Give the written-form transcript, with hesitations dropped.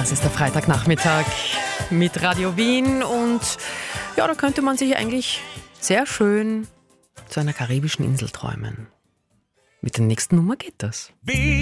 Das ist der Freitagnachmittag mit Radio Wien und ja, da könnte man sich eigentlich sehr schön zu einer karibischen Insel träumen. Mit der nächsten Nummer geht das.